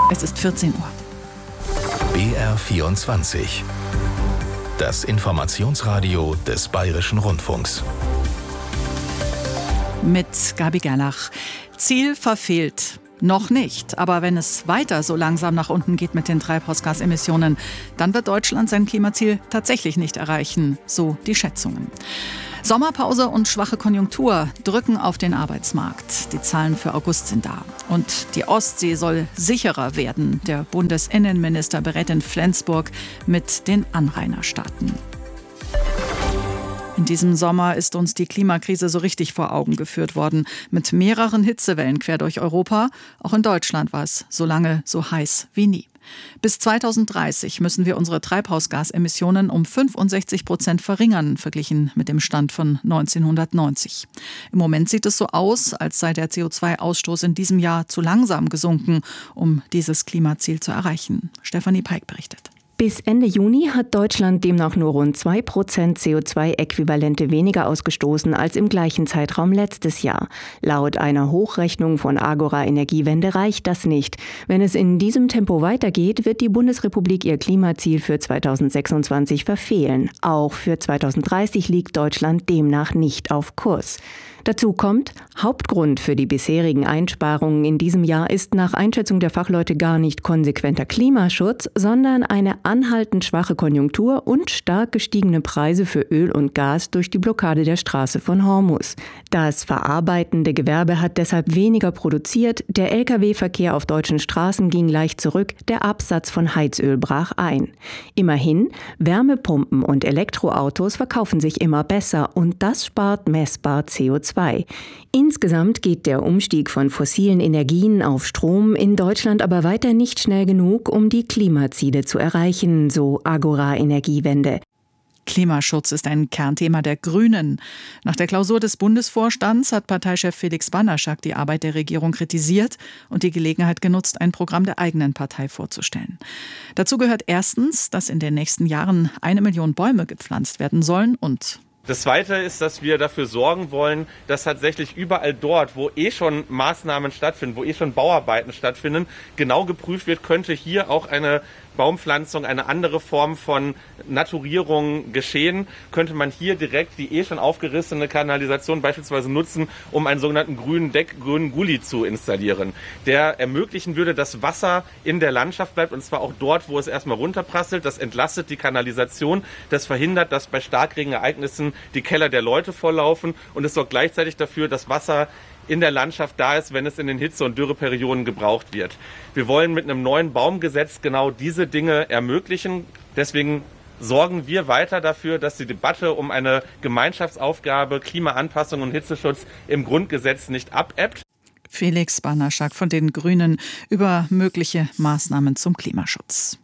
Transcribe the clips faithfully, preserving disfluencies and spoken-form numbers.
Es ist vierzehn Uhr. B R vierundzwanzig. Das Informationsradio des Bayerischen Rundfunks. Mit Gabi Gerlach. Ziel verfehlt. Noch nicht, aber wenn es weiter so langsam nach unten geht mit den Treibhausgasemissionen, dann wird Deutschland sein Klimaziel tatsächlich nicht erreichen, so die Schätzungen. Sommerpause und schwache Konjunktur drücken auf den Arbeitsmarkt. Die Zahlen für August sind da. Und die Ostsee soll sicherer werden. Der Bundesinnenminister berät in Flensburg mit den Anrainerstaaten. In diesem Sommer ist uns die Klimakrise so richtig vor Augen geführt worden. Mit mehreren Hitzewellen quer durch Europa. Auch in Deutschland war es so lange so heiß wie nie. Bis zweitausenddreißig müssen wir unsere Treibhausgasemissionen um fünfundsechzig Prozent verringern, verglichen mit dem Stand von neunzehnhundertneunzig. Im Moment sieht es so aus, als sei der C O zwei Ausstoß in diesem Jahr zu langsam gesunken, um dieses Klimaziel zu erreichen. Stefanie Peik berichtet. Bis Ende Juni hat Deutschland demnach nur rund zwei Prozent C O zwei Äquivalente weniger ausgestoßen als im gleichen Zeitraum letztes Jahr. Laut einer Hochrechnung von Agora Energiewende reicht das nicht. Wenn es in diesem Tempo weitergeht, wird die Bundesrepublik ihr Klimaziel für zweitausendsechsundzwanzig verfehlen. Auch für zweitausenddreißig liegt Deutschland demnach nicht auf Kurs. Dazu kommt, Hauptgrund für die bisherigen Einsparungen in diesem Jahr ist nach Einschätzung der Fachleute gar nicht konsequenter Klimaschutz, sondern eine anhaltend schwache Konjunktur und stark gestiegene Preise für Öl und Gas durch die Blockade der Straße von Hormuz. Das verarbeitende Gewerbe hat deshalb weniger produziert, der L K W-Verkehr auf deutschen Straßen ging leicht zurück, der Absatz von Heizöl brach ein. Immerhin, Wärmepumpen und Elektroautos verkaufen sich immer besser und das spart messbar C O zwei. Insgesamt geht der Umstieg von fossilen Energien auf Strom in Deutschland aber weiter nicht schnell genug, um die Klimaziele zu erreichen, so Agora Energiewende. Klimaschutz ist ein Kernthema der Grünen. Nach der Klausur des Bundesvorstands hat Parteichef Felix Banaschak die Arbeit der Regierung kritisiert und die Gelegenheit genutzt, ein Programm der eigenen Partei vorzustellen. Dazu gehört erstens, dass in den nächsten Jahren eine Million Bäume gepflanzt werden sollen und das Zweite ist, dass wir dafür sorgen wollen, dass tatsächlich überall dort, wo eh schon Maßnahmen stattfinden, wo eh schon Bauarbeiten stattfinden, genau geprüft wird, könnte hier auch eine Baumpflanzung, eine andere Form von Naturierung geschehen, könnte man hier direkt die eh schon aufgerissene Kanalisation beispielsweise nutzen, um einen sogenannten grünen Deck, grünen Gully zu installieren, der ermöglichen würde, dass Wasser in der Landschaft bleibt und zwar auch dort, wo es erstmal runterprasselt. Das entlastet die Kanalisation, das verhindert, dass bei Starkregenereignissen die Keller der Leute volllaufen und es sorgt gleichzeitig dafür, dass Wasser in der Landschaft da ist, wenn es in den Hitze- und Dürreperioden gebraucht wird. Wir wollen mit einem neuen Baumgesetz genau diese Dinge ermöglichen. Deswegen sorgen wir weiter dafür, dass die Debatte um eine Gemeinschaftsaufgabe Klimaanpassung und Hitzeschutz im Grundgesetz nicht abebbt. Felix Banaschak von den Grünen über mögliche Maßnahmen zum Klimaschutz.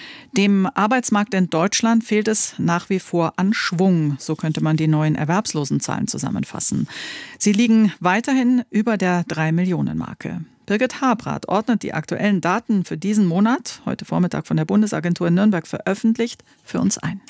Dem Arbeitsmarkt in Deutschland fehlt es nach wie vor an Schwung. So könnte man die neuen Erwerbslosenzahlen zusammenfassen. Sie liegen weiterhin über der drei Millionen Marke. Birgit Habrath ordnet die aktuellen Daten für diesen Monat, heute Vormittag von der Bundesagentur in Nürnberg veröffentlicht, für uns ein.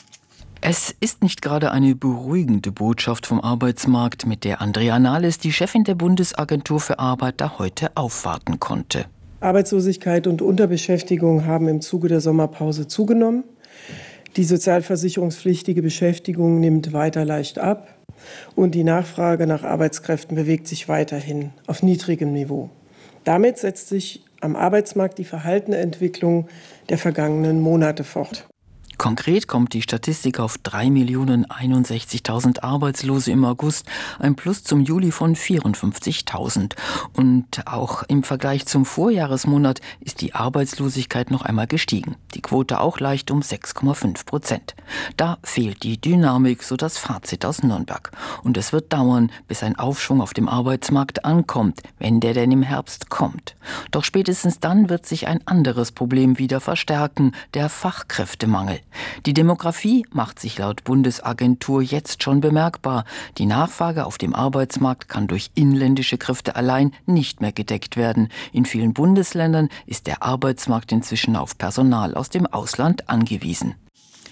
Es ist nicht gerade eine beruhigende Botschaft vom Arbeitsmarkt, mit der Andrea Nahles, die Chefin der Bundesagentur für Arbeit, da heute aufwarten konnte. Arbeitslosigkeit und Unterbeschäftigung haben im Zuge der Sommerpause zugenommen. Die sozialversicherungspflichtige Beschäftigung nimmt weiter leicht ab und die Nachfrage nach Arbeitskräften bewegt sich weiterhin auf niedrigem Niveau. Damit setzt sich am Arbeitsmarkt die verhaltene Entwicklung der vergangenen Monate fort. Konkret kommt die Statistik auf drei Millionen einundsechzigtausend Arbeitslose im August, ein Plus zum Juli von vierundfünfzigtausend. Und auch im Vergleich zum Vorjahresmonat ist die Arbeitslosigkeit noch einmal gestiegen. Die Quote auch leicht um sechs Komma fünf Prozent. Da fehlt die Dynamik, so das Fazit aus Nürnberg. Und es wird dauern, bis ein Aufschwung auf dem Arbeitsmarkt ankommt, wenn der denn im Herbst kommt. Doch spätestens dann wird sich ein anderes Problem wieder verstärken, der Fachkräftemangel. Die Demografie macht sich laut Bundesagentur jetzt schon bemerkbar. Die Nachfrage auf dem Arbeitsmarkt kann durch inländische Kräfte allein nicht mehr gedeckt werden. In vielen Bundesländern ist der Arbeitsmarkt inzwischen auf Personal aus dem Ausland angewiesen.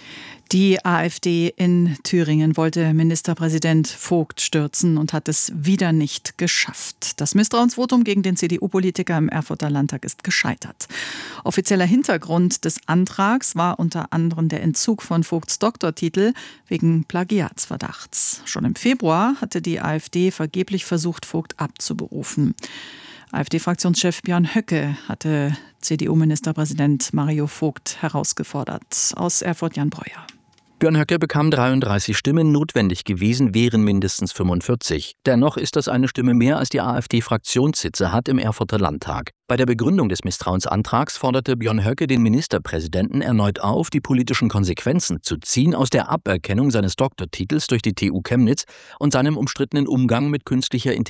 Die AfD in Thüringen wollte Ministerpräsident Vogt stürzen und hat es wieder nicht geschafft. Das Misstrauensvotum gegen den C D U-Politiker im Erfurter Landtag ist gescheitert. Offizieller Hintergrund des Antrags war unter anderem der Entzug von Vogts Doktortitel wegen Plagiatsverdachts. Schon im Februar hatte die AfD vergeblich versucht, Vogt abzuberufen. AfD-Fraktionschef Björn Höcke hatte C D U-Ministerpräsident Mario Vogt herausgefordert. Aus Erfurt Jan Breuer. Björn Höcke bekam dreiunddreißig Stimmen, notwendig gewesen wären mindestens fünfundvierzig. Dennoch ist das eine Stimme mehr, als die AfD-Fraktionssitze hat im Erfurter Landtag. Bei der Begründung des Misstrauensantrags forderte Björn Höcke den Ministerpräsidenten erneut auf, die politischen Konsequenzen zu ziehen aus der Aberkennung seines Doktortitels durch die T U Chemnitz und seinem umstrittenen Umgang mit künstlicher Intelligenz